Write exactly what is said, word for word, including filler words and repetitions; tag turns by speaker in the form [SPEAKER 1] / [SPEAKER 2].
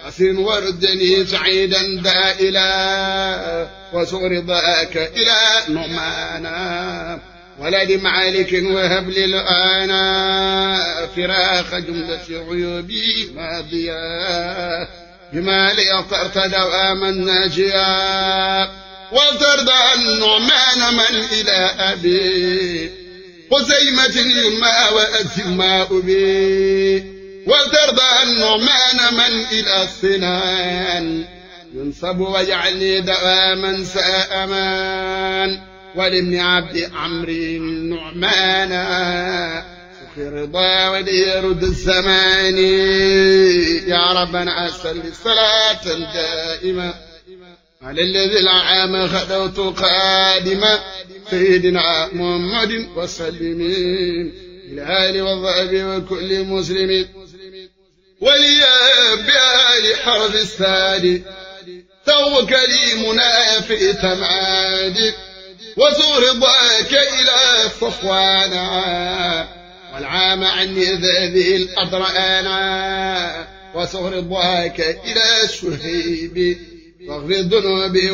[SPEAKER 1] أسر وردني سعيدا دائلا وسغ رضاك إلى نعمانا ولد معالك وهب لي الآن فراخ جملة عيوبي ماضيا بما لي اخترت دواما ناجيا وترضى النعمان من إلى أبي قسيمة يما وأتما أبي وترضى النعمان من إلى الصنان ينصب ويجعلني دواما ساءمان ولابن عبد عمرو النعمانا سخي رضا وليرد الزمان يا ربنا أسأل الصلاة دائما على الذي العام خدوت قادما سيدنا محمد وسلمين الآل والضعب وكل مسلم وليا بآل حرف السادي تو كريمنا في تمعاد وسور رضاك إلى صفوانا والعام عني ذي الأضرآنا وسور رضاك إلى الشهيب واغفر ذنوبي